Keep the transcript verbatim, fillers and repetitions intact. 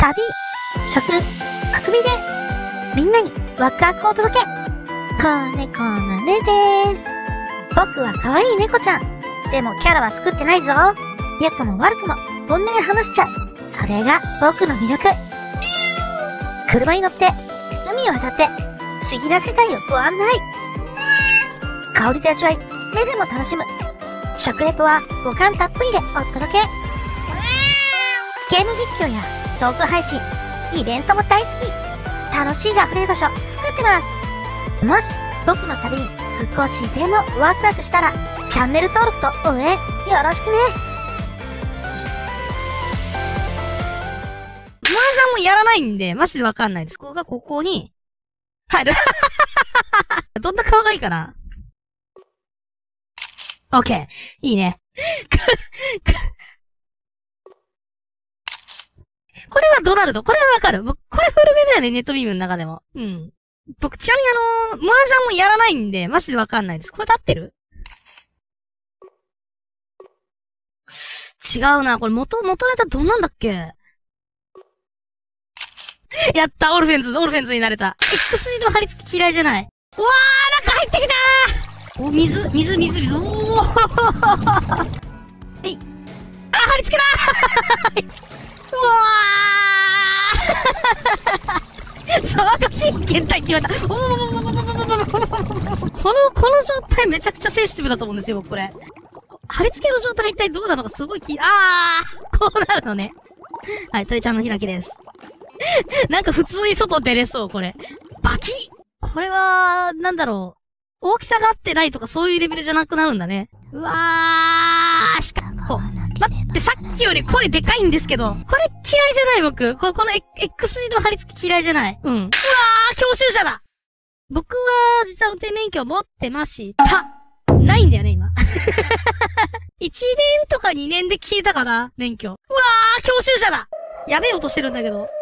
旅、食、遊びで、みんなにワクワクを届け。子猫のねです。僕は可愛い猫ちゃん。でもキャラは作ってないぞ。良くも悪くも本音で話しちゃう。それが僕の魅力。車に乗って海を渡って不思議な世界をご案内。香りで味わい、目でも楽しむ。食レポは五感たっぷりでお届け。ゲーム実況やトーク配信、イベントも大好き。楽しいが溢れる場所作ってます。もし僕の旅に少しでもワクワクしたらチャンネル登録と応援よろしくね。 麻雀もやらないんでマジでわかんないです。ここがここに入る。どんな顔がいいかな。オッケー。いいね。これはドナルド。これはわかる。僕、これ古めだよね、ネットビームの中でも。うん。僕、ちなみにあのー、麻雀もやらないんで、マジでわかんないです。これで合ってる？違うな。これ元、元ネタどんなんだっけ？やった、オルフェンズ、オルフェンズになれた。X 字の貼り付き嫌いじゃない。うわー、なんか入ってきたー！お、水、水、水、水。おーはい。あ、貼り付けたーうわー騒がしい検体って言われた。おーこの、この状態めちゃくちゃセンシティブだと思うんですよ、僕これ。貼り付けの状態が一体どうなのかすごい気、あーこうなるのね。はい、トイちゃんの開きです。なんか普通に外出れそう、これ。バキッこれは、なんだろう。大きさが合ってないとかそういうレベルじゃなくなるんだね。うわーしかこう。待って、さっきより声でかいんですけど、これ嫌いじゃない僕。こ、この X 字の貼り付き嫌いじゃない。うん。うわー教習者だ僕は、実は運転免許持ってました。ないんだよね、今。いちねんとかにねんで消えたかな免許。うわー教習者だやべえ音してるんだけど。